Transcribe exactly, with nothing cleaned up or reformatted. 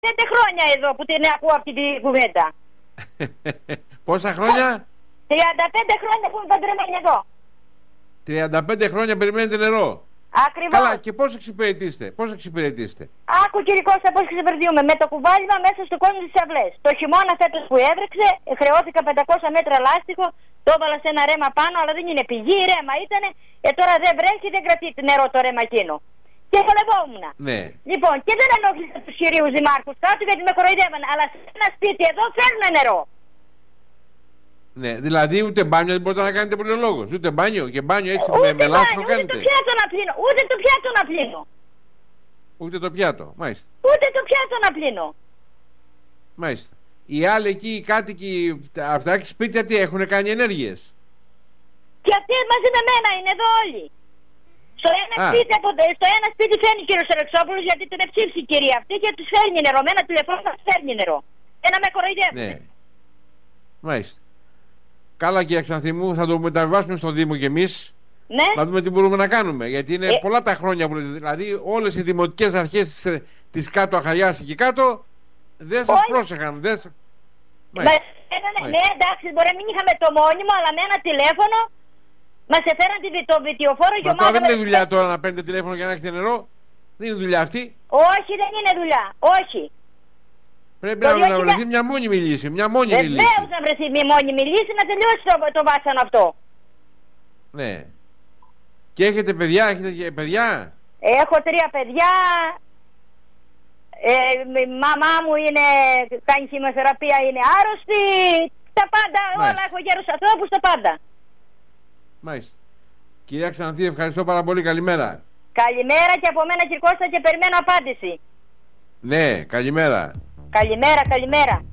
πέντε χρόνια εδώ που την ακούω αυτή την κουβέντα. Πόσα χρόνια? τριάντα πέντε χρόνια που είμαι παντρεμένη εδώ. τριάντα πέντε χρόνια περιμένετε νερό. Ακριβώς. Καλά, και πώς εξυπηρετήσετε? Πώς εξυπηρετήσετε? Άκου κύριε Κώστα πώς ξεπερδιούμε. Με το κουβάλιμα μέσα στο κόσμο της αυλές. Το χειμώνα φέτος που έβρεξε, χρεώθηκα πεντακόσια μέτρα λάστιχο, το έβαλα σε ένα ρέμα πάνω, αλλά δεν είναι πηγή, ρέμα ήτανε. Ε, τώρα δεν βρέχει, δεν κρατεί νερό το ρέμα εκείνο. Και χολευόμουν. Ναι. Λοιπόν, και δεν ενόχλησα τους κυρίους δημάρχους κάτω γιατί με κοροϊδεύαν. Αλλά σε ένα σπίτι εδώ φέρνουν νερό. Ναι, δηλαδή ούτε μπάνιο δεν μπορείτε να κάνετε πολυλόγος. Ούτε μπάνιο και μπάνιο έτσι Ούτε με, με λάστιχο ούτε κάνετε. το πιάτο να πλύνω. Ούτε το πιάτο να πλύνω. Ούτε το πιάτο, μάλιστα. Ούτε το πιάτο να πλύνω. Μάλιστα. Οι άλλοι εκεί, οι κάτοικοι, αυτά και σπίτια τι έχουν κάνει ενέργειες? Και αυτοί μαζί με μένα είναι εδώ όλοι. Στο ένα, σπίτι, από, στο ένα σπίτι φέρνει ο κύριος Αλεξόπουλος γιατί τον εψήφισε η κυρία αυτή και τους φέρνει νερό. Με ένα τηλεφώνημα τους φέρνει νερό. Ένα με κοροϊδεύουν. Ναι. Μάλιστα. Καλά κύριε Ξανθήμου, θα το μεταβιβάσουμε στο Δήμο κι εμείς. Ναι. Να δούμε τι μπορούμε να κάνουμε. Γιατί είναι ε... πολλά τα χρόνια που. Δηλαδή όλες οι δημοτικές αρχές της, της κάτω Αχαλιάς εκεί κάτω δεν σας Όχι. πρόσεχαν. Δεν... Μα, ένα, ναι, εντάξει, μπορεί να μην είχαμε το μόνιμο, αλλά με ένα τηλέφωνο μας έφεραν το βιτιοφόρο και Μα τώρα δεν με... είναι δουλειά τώρα να παίρνετε τηλέφωνο για να έχετε νερό. Δεν είναι δουλειά αυτή. Όχι, δεν είναι δουλειά. Όχι. Πρέπει να, να βρεθεί μια μόνιμη λύση. Μια μόνιμη λύση. Βεβαίως να βρεθεί μια μόνιμη λύση να τελειώσει το, το βάσανο αυτό. Ναι. Και έχετε παιδιά, έχετε και παιδιά? Έχω τρία παιδιά. Ε, η μαμά μου είναι, κάνει χημειοθεραπεία, είναι άρρωστη. Τα πάντα, Μάλιστα. όλα. Έχω γέρους ανθρώπους, τα πάντα. Μάλιστα. Κυρία Ξανθή, ευχαριστώ πάρα πολύ. Καλημέρα. Καλημέρα και από μένα κύριε Κώστα και περιμένω απάντηση. Ναι, καλημέρα. Καλημέρα, καλημέρα.